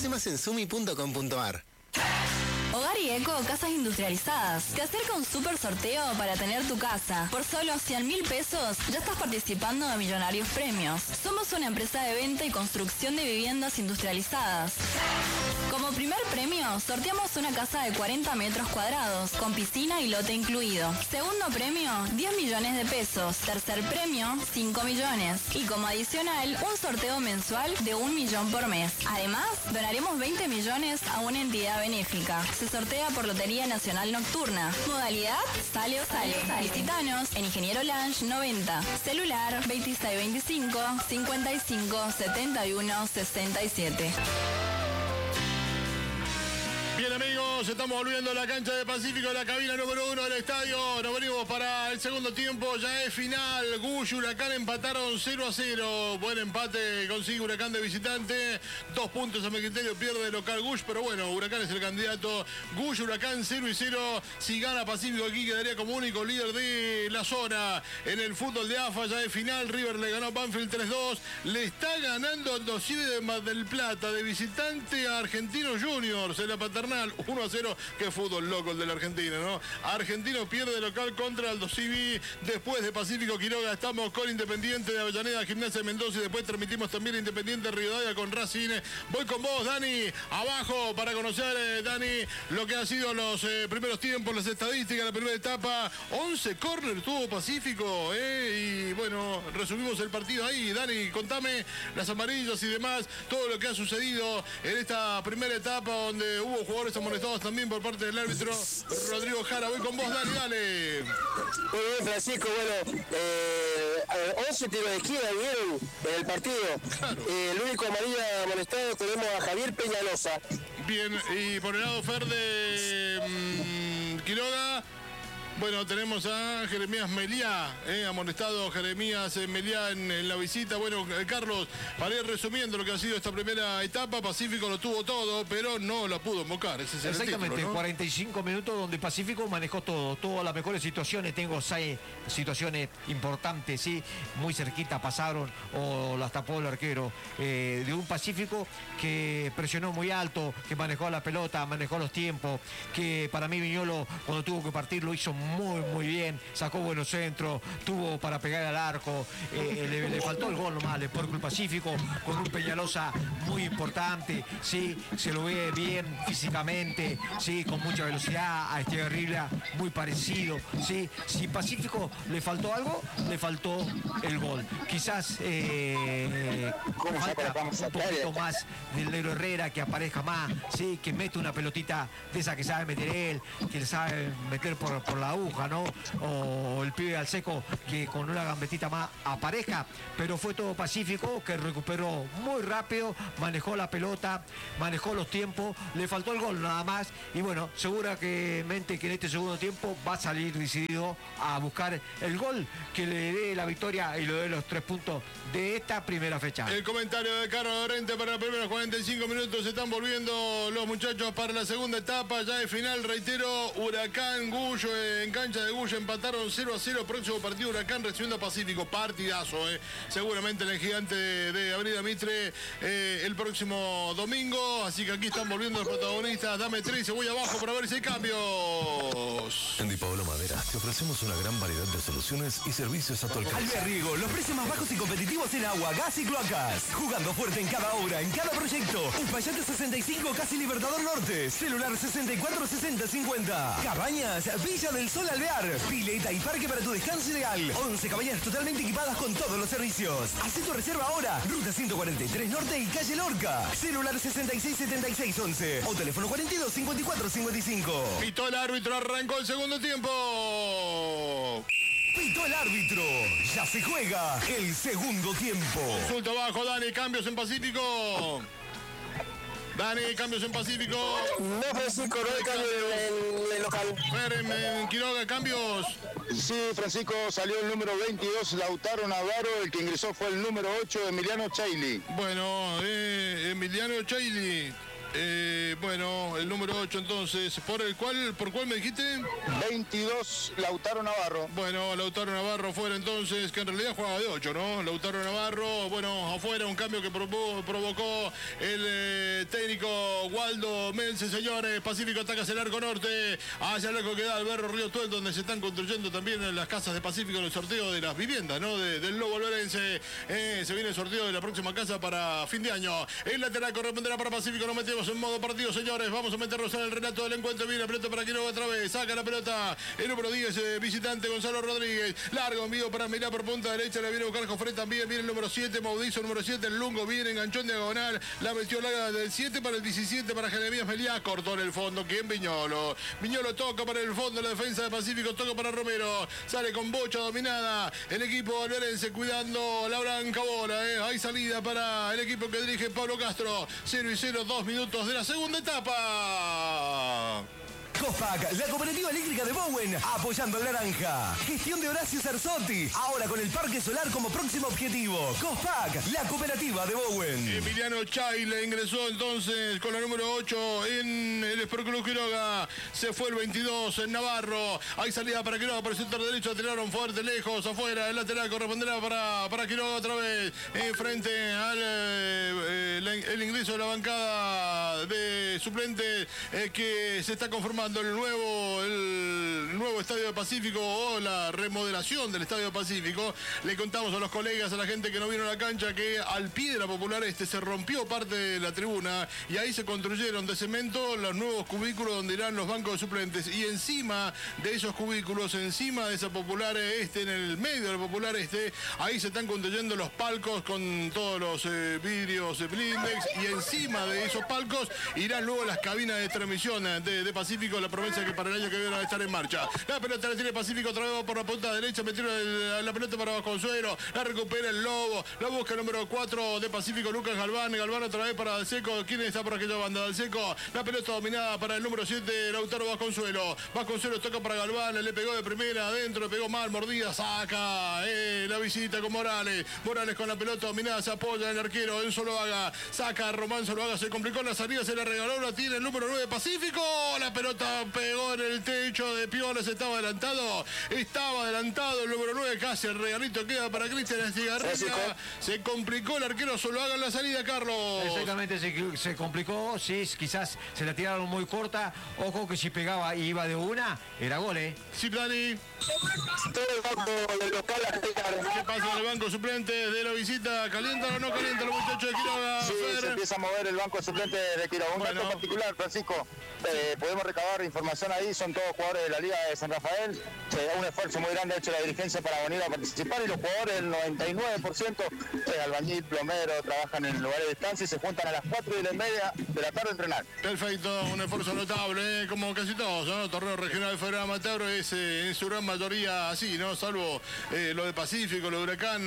Conoce más en sumi.com.ar. Hogar y Eco, casas industrializadas. Te acerca un super sorteo para tener tu casa. Por solo 100.000 pesos ya estás participando de millonarios premios. Somos una empresa de venta y construcción de viviendas industrializadas. Como primer premio, sorteamos una casa de 40 metros cuadrados, con piscina y lote incluido. Segundo premio, 10 millones de pesos. Tercer premio, 5 millones. Y como adicional, un sorteo mensual de 1 millón por mes. Además, donaremos 20 millones a una entidad benéfica. Se sortea por Lotería Nacional Nocturna. Modalidad, sale o sale. Visítanos en Ingeniero Lange 90. Celular 2625 55 71 67. Bien, amigos, estamos volviendo a la cancha de Pacífico, la cabina número 1 del estadio. Nos venimos para el segundo tiempo, ya es final. Gush y Huracán empataron 0-0. Buen empate consigue Huracán de visitante. 2 puntos a mi criterio, pierde el local Gush, pero bueno, Huracán es el candidato. Gush, Huracán 0-0. Si gana Pacífico aquí quedaría como único líder de la zona. En el fútbol de AFA ya es final. River le ganó a Banfield 3-2. Le está ganando Aldosivi de Mar del Plata de visitante a Argentinos Juniors en la paternal. 1-0, qué fútbol loco el de la Argentina, ¿no? Argentino pierde local contra Aldosivi. Después de Pacífico Quiroga estamos con Independiente de Avellaneda, Gimnasia de Mendoza, y después transmitimos también Independiente de Rivadavia con Racing. Voy con vos, Dani, abajo para conocer, Dani, lo que han sido los primeros tiempos, las estadísticas, la primera etapa. 11 córner tuvo Pacífico, y bueno, resumimos el partido ahí. Dani, contame las amarillas y demás, todo lo que ha sucedido en esta primera etapa donde hubo jugadores amonestados también por parte del árbitro Rodrigo Jara. Voy con vos, dale. Muy bien, Francisco. Bueno, 11 tiros de esquina vieron en el partido. Claro. El único amarillo amonestado tenemos a Javier Peñalosa. Bien, y por el lado Fer de Quiroga, bueno, tenemos a Jeremías Meliá, amonestado Jeremías Meliá en la visita. Bueno, Carlos, para ir resumiendo lo que ha sido esta primera etapa, Pacífico lo tuvo todo, pero no la pudo invocar. Ese es exactamente, el título, ¿no? 45 minutos donde Pacífico manejó todo, todas las mejores situaciones. Tengo 6 situaciones importantes, sí, muy cerquita pasaron o las tapó el arquero. De un Pacífico que presionó muy alto, que manejó la pelota, manejó los tiempos, que para mí Viñolo cuando tuvo que partir lo hizo muy bien, sacó buenos centros, tuvo para pegar al arco, le faltó el gol nomás, le por el Pacífico, con un Peñalosa muy importante, sí, se lo ve bien físicamente, sí, con mucha velocidad, a Estegarribia muy parecido, sí, si Pacífico le faltó algo, le faltó el gol, quizás falta un poquito más del negro Herrera, que aparezca más, sí, que mete una pelotita de esa que sabe meter él, que le sabe meter por la aguja, ¿no? O el pibe al seco que con una gambetita más aparezca, pero fue todo Pacífico que recuperó muy rápido, manejó la pelota, manejó los tiempos, le faltó el gol nada más, y bueno, seguramente que en este segundo tiempo va a salir decidido a buscar el gol que le dé la victoria y le dé los 3 puntos de esta primera fecha. El comentario de Carlos Dorente para los primeros 45 minutos. Se están volviendo los muchachos para la segunda etapa, ya de final, reitero, Huracán Guyo en cancha de Guyo empataron 0-0. Próximo partido Huracán recibiendo a Pacífico, partidazo, seguramente en el Gigante de Avenida Mitre el próximo domingo, así que aquí están volviendo los protagonistas. Dame 3 y voy abajo para ver si hay cambios. En Di Paolo Madera te ofrecemos una gran variedad de soluciones y servicios a tu alcance. Albert Riego, los precios más bajos y competitivos en agua, gas y cloacas. Jugando fuerte en cada obra, en cada proyecto. Uspallate 65, casi Libertador Norte. Celular 64 60 50. Cabañas, Villa del Sol Alvear. Pileta y parque para tu descanso ideal. 11 cabañas totalmente equipadas con todos los servicios. Haz tu reserva ahora. Ruta 143 Norte y calle Lorca. Celular 66 76 11 o teléfono 42 54 55. Pitó el árbitro, arrancó el segundo tiempo. Pitó el árbitro. Ya se juega el segundo tiempo. Consulta abajo, Dani, cambios en Pacífico. Dani, cambios en Pacífico. No, Francisco, no hay cambio en el local. Fer, en Quiroga, cambios. Sí, Francisco, salió el número 22, Lautaro Navarro. El que ingresó fue el número 8, Emiliano Chaili. Bueno, Emiliano Chaili. Bueno, el número 8 entonces, ¿por cuál me dijiste? 22, Lautaro Navarro. Bueno, Lautaro Navarro fuera entonces, que en realidad jugaba de 8, ¿no? Lautaro Navarro, bueno, afuera, un cambio que provocó el técnico Waldo Melce, señores. Pacífico ataca hacia el arco norte, hacia el arco que da Alberto Río Tuel, donde se están construyendo también en las casas de Pacífico el sorteo de las viviendas, ¿no? Del Lobo Alberense. Se viene el sorteo de la próxima casa para fin de año. El lateral corresponderá para Pacífico, nos metemos en modo partido, señores. Vamos a meternos en el relato del encuentro. Viene la pelota para Quiroga otra vez. Saca la pelota el número 10, visitante Gonzalo Rodríguez. Largo envío para Milá por punta derecha. La viene a buscar Jofre también. Viene el número 7, Maudizo, número 7. El Lungo viene, enganchón diagonal. La metió larga del 7 para el 17 para Jeremías Meliá. Cortó en el fondo. ¿Quién? Viñolo. Viñolo toca para el fondo. La defensa de Pacífico toca para Romero. Sale con bocha dominada. El equipo alberense cuidando la blanca bola. Hay salida para el equipo que dirige Pablo Castro. 0-0, 2 minutos de la segunda etapa. Cospac, la cooperativa eléctrica de Bowen, apoyando al naranja. Gestión de Horacio Sarzotti, ahora con el parque solar como próximo objetivo. Cospac, la cooperativa de Bowen. Emiliano Chaile ingresó entonces con la número 8 en el Sport Club Quiroga. Se fue el 22 en Navarro. Hay salida para Quiroga por el sector derecho. Tiraron fuerte, lejos, afuera. El lateral corresponderá para Quiroga otra vez. Frente al el ingreso de la bancada de suplentes que se está conformando el nuevo Estadio de Pacífico o la remodelación del Estadio de Pacífico. Le contamos a los colegas, a la gente que no vino a la cancha, que al pie de la Popular se rompió parte de la tribuna y ahí se construyeron de cemento los nuevos cubículos donde irán los bancos de suplentes, y encima de esos cubículos, encima de esa Popular en el medio de la Popular ahí se están construyendo los palcos con todos los vidrios blindex, y encima de esos palcos irán luego las cabinas de transmisión de Pacífico, la promesa que para el año que viene va a estar en marcha. La pelota la tiene Pacífico otra vez por la punta derecha, metió la pelota para Vasconsuelo, la recupera el Lobo, la busca el número 4 de Pacífico, Lucas Galván otra vez para Dalseco. ¿Quién está por aquella banda? Dalseco, la pelota dominada para el número 7, Lautaro Vasconsuelo. Vasconsuelo toca para Galván, le pegó de primera, adentro, le pegó mal, mordida, saca la visita con Morales. Morales con la pelota dominada, se apoya en el arquero, en Zuluaga, saca a Román Zuluaga, se complicó la salida, se la regaló, la tiene el número 9 Pacífico, la pelota pegó en el techo de Piolas, estaba adelantado el número 9, casi el regalito queda para Cristian Estigarribia. Se complicó el arquero Zuluaga en la salida, Carlos. Exactamente, se complicó, sí, quizás se la tiraron muy corta. Ojo que si pegaba y iba de una, era gol, Sí, Dani. Todo el banco del local. ¿Qué pasa en el banco suplente de la visita? ¿Calientan o no calientan los muchachos de Quiroga? Sí, se empieza a mover el banco suplente de Quiroga. Un dato particular, Francisco. Podemos recabar información ahí, son todos jugadores de la Liga de San Rafael. Un esfuerzo muy grande ha hecho la dirigencia para venir a participar, y los jugadores, el 99%, albañil, plomero, trabajan en lugares de distancia y se juntan a las 4:30 de la tarde a entrenar. Perfecto, un esfuerzo notable, como casi todos, ¿no? Torneo regional federal amateur es en su gran mayoría así, ¿no? Salvo lo de Pacífico, lo de Huracán,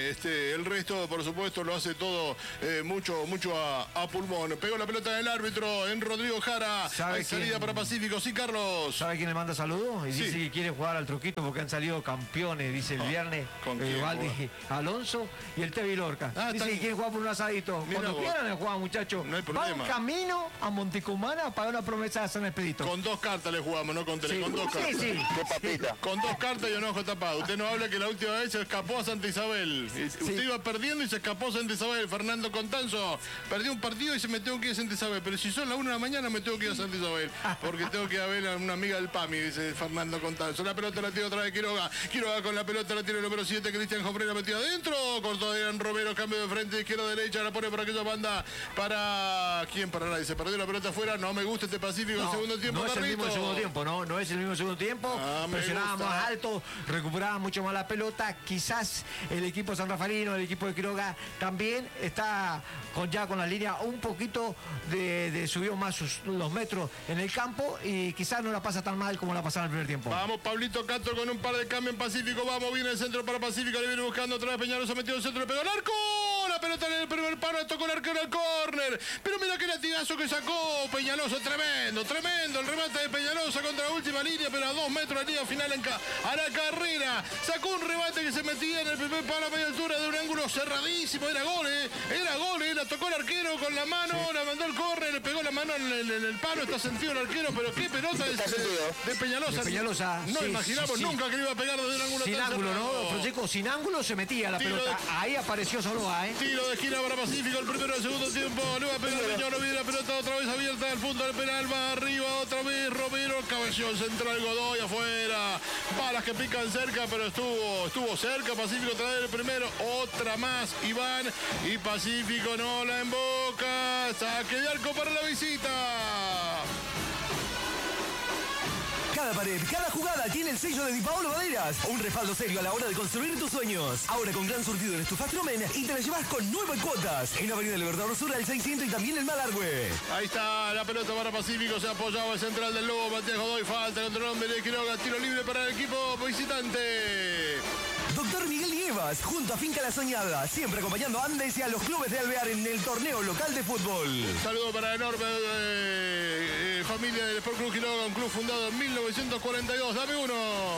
el resto, por supuesto, lo hace todo mucho a pulmón. Pegó la pelota del árbitro en Rodrigo Jara. Hay salida para Pacífico, sí, Carlos. ¿Sabe quién le manda saludos? Y sí, dice que quiere jugar al truquito porque han salido campeones, dice el viernes. Valdi Alonso y el Tevi Lorca. Dice que quieren jugar por un asadito. Cuando quieran jugar, muchachos. No hay problema. Van camino a Monticumana para una promesa de San Expedito. Con 2 cartas le jugamos, no con 3. Sí. Con 2 cartas. Sí. Qué papita. Con 2 cartas y un ojo tapado. Usted no habla que la última vez se escapó a Santa Isabel. Usted iba perdiendo y se escapó a Santa Isabel. Fernando Contanzo perdió un partido y se me tengo que ir a Santa Isabel. Pero si son las 1 de la mañana me tengo que ir a Santa Isabel. Porque tengo que ir a ver a una amiga del PAMI, dice Fernando Contanzo. La pelota la tiene otra vez Quiroga. Quiroga con la pelota la tiene el número 7, Cristian Jofre, la metió adentro. Cortó Adrián Romero, cambio de frente, izquierda, derecha. La pone por aquella banda para... ¿Quién parará? Dice, perdió la pelota afuera. No me gusta este Pacífico, no, segundo tiempo. No es el mismo segundo tiempo, no es el mismo segundo tiempo. Presionaba más alto, recuperaba mucho más la pelota. Quizás el equipo sanrafaelino, el equipo de Quiroga también está ya con la línea un poquito de subió más los metros en el campo, y quizás no la pasa tan mal como la pasaba en el primer tiempo. Vamos, Pablito Cato con un par de cambios en Pacífico. Vamos, viene el centro para Pacífico, le viene buscando otra vez Peñarol, se metió el centro, le pegó al arco. La pelota en el primer palo, tocó el arquero al córner. Pero mira qué latigazo que sacó Peñalosa, tremendo, tremendo. El remate de Peñalosa contra la última línea, pero a 2 metros de línea final a la carrera. Sacó un remate que se metía en el primer palo a media altura de un ángulo cerradísimo. Era gol, la tocó el arquero con la mano, la mandó al córner, le pegó la mano en el palo. Está sentido el arquero, pero qué pelota de Peñalosa. De Peñalosa, no sí, imaginamos sí. nunca que le iba a pegar desde un ángulo sin tan ángulo, cerrado. ¿no? Francesco, sin ángulo se metía la pelota. Ahí apareció Soloa, ¿eh? Tiro de esquina para Pacífico, el primero del segundo tiempo. Le va a pegar Viñolo, viene la pelota otra vez abierta al punto del penal. Va arriba otra vez Romero, cabezón central Godoy afuera. Balas que pican cerca, pero estuvo cerca. Pacífico trae el primero, otra más Iván. Y Pacífico no la emboca. Saque de arco para la visita. Cada pared, cada jugada tiene el sello de Di Paolo Maderas. Un respaldo serio a la hora de construir tus sueños. Ahora con gran surtido en estufas Trumen y te la llevas con 9 cuotas. En Avenida Libertador Sur al 600 y también en Malargüe. Ahí está la pelota para Pacífico. Se apoyaba el central del Lobo. Matías Godoy, falta contra el hombre de Quiroga. Tiro libre para el equipo visitante. Doctor Miguel Nievas, junto a Finca La Soñada, siempre acompañando a Andes y a los clubes de Alvear en el torneo local de fútbol. Saludo para la enorme familia del Sport Club Quiroga, un club fundado en 1942. Dame uno.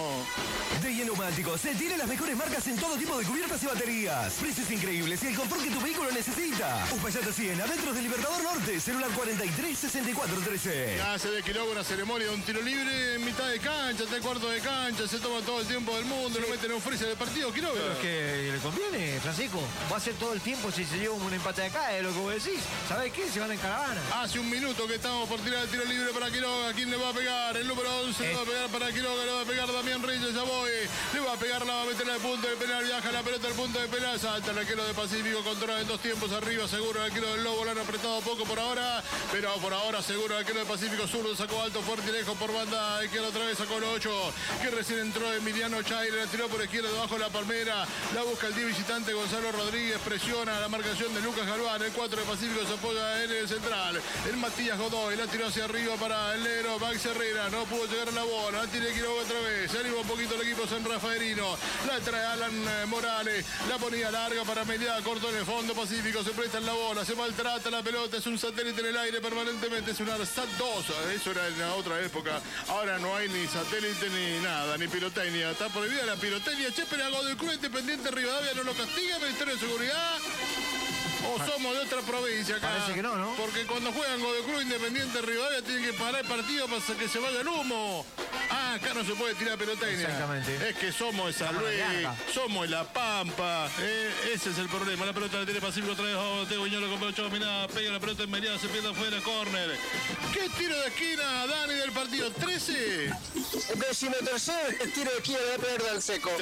DI Neumáticos se tiene las mejores marcas en todo tipo de cubiertas y baterías. Precios increíbles y el confort que tu vehículo necesita. Uspallata 100, a metros del Libertador Norte, celular 43 64 13. Hace de Quiroga una ceremonia de un tiro libre en mitad de cancha, 3/4 de cancha, se toma todo el tiempo del mundo, lo meten en un freezer del partido Quiroga. Pero es que le conviene, Francisco. Va a ser todo el tiempo si se lleva un empate de acá, es lo que vos decís. ¿Sabés qué? Se van en caravana. Hace un minuto que estamos por tirar el tiro libre para Quiroga. ¿Quién le va a pegar? El número 11 le va a pegar para Quiroga, le va a pegar Damián Reyes, ya voy. Le va a pegar, la va a meter al punto del penal, viaja la pelota al punto del penal, salta el arquero de Pacífico, controla en 2 tiempos arriba, seguro el arquero del Lobo, lo han apretado poco por ahora, pero por ahora seguro el arquero de Pacífico, zurdo, sacó alto, fuerte y lejos por banda, izquierda otra vez sacó el 8, que recién entró Emiliano Chaire, la tiró por izquierda debajo de la palmera, la busca el 10 visitante Gonzalo Rodríguez, presiona la marcación de Lucas Galván, el 4 de Pacífico se apoya en el central, el Matías Godoy, la tiró hacia arriba para el negro, Max Herrera, no pudo llegar a la bola, tiene Quiroga otra vez, se anima un poquito el equipo San Rafaelino, la trae Alan Morales, la ponía larga para Meliá, corto en el fondo, Pacífico se presta en la bola, se maltrata la pelota, es un satélite en el aire permanentemente, es una Sat 2, eso era en la otra época, ahora no hay ni satélite ni nada, ni pirotecnia, está prohibida la pirotecnia, che, pero Godoy Cruz Independiente Rivadavia no lo castiga, Ministerio de Seguridad. ¿O somos de otra provincia acá? Parece que no, ¿no? Porque cuando juegan Godoy Cruz Independiente Rivadavia tienen que parar el partido para que se vaya el humo. Ah, acá no se puede tirar pelotecnia. Exactamente. Es que somos de San Luis, somos de La Pampa. Ese es el problema. La pelota la tiene Pacífico otra vez. Teo Viñolo con Pelocho dominada. Pega la pelota en Meriada, se pierde afuera, córner. ¿Qué tiro de esquina, Dani, del partido? 13. 13º tiro de esquina de perder del seco.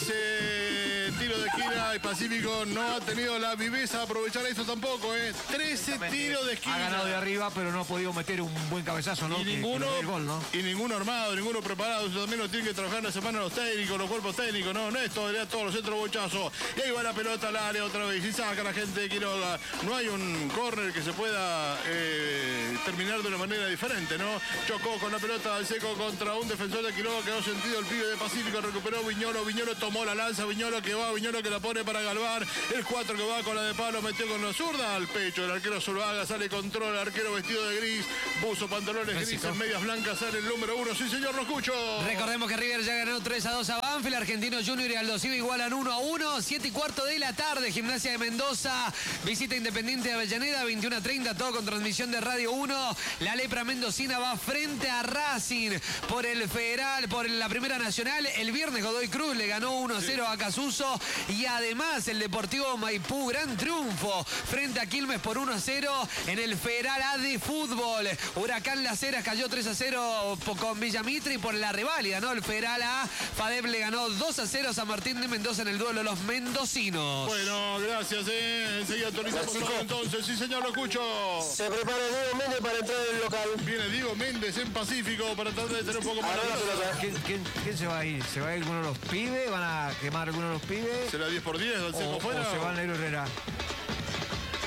13 tiros de esquina y Pacífico no ha tenido la viveza de aprovechar esto tampoco, 13 tiros de esquina. Ha ganado de arriba, pero no ha podido meter un buen cabezazo, ¿no? Y ninguno, el gol, ¿no? Y ninguno armado, ninguno preparado. Eso también lo tienen que trabajar en la semana los técnicos, los cuerpos técnicos, no es todo, todos los centros bochazos. Y ahí va la pelota al área otra vez y saca la gente de Quiroga. No hay un córner que se pueda terminar de una manera diferente, ¿no? Chocó con la pelota al seco contra un defensor de Quiroga, quedó sentido el pibe de Pacífico, recuperó Viñolo, Viñolo tomó la lanza, Viñolo que va, Viñolo que la pone para Galván, el 4 que va con la de palo, metió con la zurda al pecho, el arquero Zuluaga sale control, el arquero vestido de gris, buzo, pantalones grises, medias blancas, sale el número 1, sí señor, lo escucho. Recordemos que River ya ganó 3-2 a Banfield, Argentino Junior y Aldo Civi igualan 1-1, 7:15 de la tarde, Gimnasia de Mendoza, visita Independiente de Avellaneda, 21:30, todo con transmisión de Radio 1, la Lepra Mendocina va frente a Racing por el Federal, por la Primera Nacional, el viernes Godoy Cruz le ganó 1-0 a Casuso y además el Deportivo Maipú, gran triunfo frente a Quilmes por 1-0 en el Federal A de fútbol. Huracán Las Heras cayó 3-0 con Villamitri por la reválida, ¿no? El Federal A, FADEP le ganó 2-0 a San Martín de Mendoza en el duelo de los mendocinos. Bueno, gracias, enseguida actualizamos todo entonces, sí señor, lo escucho. Se prepara Diego Méndez para entrar en el local. Viene Diego Méndez en Pacífico para tratar de tener un poco más de ¿Quién se va a ir? ¿Se va a ir alguno de los pibes? ¿Van a quemar alguno de los pibes? ¿Será 10 por 10 del seco fuera? ¿O se va el negro Herrera?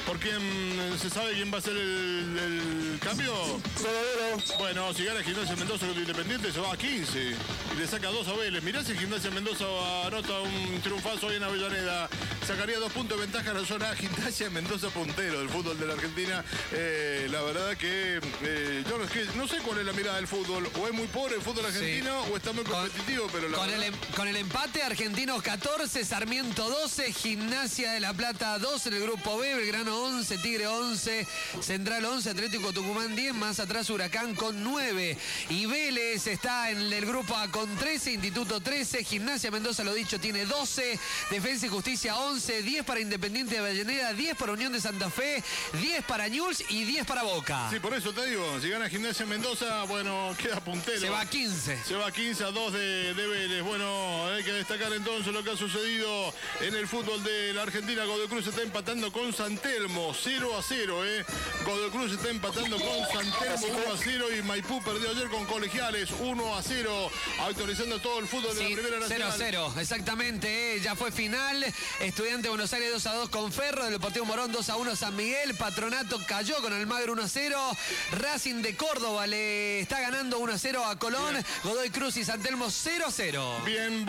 ¿Por quién se sabe quién va a ser el cambio? Bueno, si gana Gimnasia Mendoza contra Independiente se va a 15 y le saca 2 a Vélez. Mirá si Gimnasia Mendoza anota un triunfazo hoy en Avellaneda. Sacaría 2 puntos de ventaja en la zona. Gimnasia Mendoza puntero del fútbol de la Argentina. La verdad que yo no sé cuál es la mirada del fútbol. O es muy pobre el fútbol argentino o está muy competitivo, pero con el empate, Argentinos 14, Sarmiento 12, Gimnasia de La Plata 2 en el grupo B, Belgrano 11, Tigre 11, Central 11, Atlético Tucumán 10, más atrás Huracán con 9. Y Vélez está en el grupo A con 13, Instituto 13, Gimnasia Mendoza, lo dicho, tiene 12, Defensa y Justicia 11, 10 para Independiente de Avellaneda, 10 para Unión de Santa Fe, 10 para Newell's y 10 para Boca. Sí, por eso te digo, si gana Gimnasia Mendoza, bueno, queda puntero. Se va a 15. Se va a 15 a 2 de Vélez. Bueno, hay que destacar entonces lo que ha sucedido en el fútbol de la Argentina. Godoy Cruz está empatando con San Telmo, 0 a 0, Godoy Cruz está empatando con San Telmo 1 a 0 y Maipú perdió ayer con Colegiales 1 a 0, actualizando todo el fútbol de la Primera Nacional. 0 a 0, exactamente, ya fue final. Estudiante de Buenos Aires 2 a 2 con Ferro, del Deportivo Morón 2 a 1 San Miguel, Patronato cayó con Almagro 1 a 0, Racing de Córdoba le está ganando 1 a 0 a Colón, Godoy Cruz y San Telmo 0 a 0. Bien.